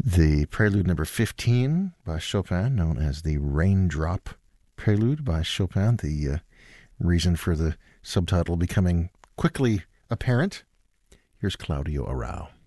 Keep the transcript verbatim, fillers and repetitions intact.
The Prelude number fifteen by Chopin, known as the Raindrop Prelude by Chopin. The uh, reason for the subtitle becoming quickly apparent. Here's Claudio Arrau.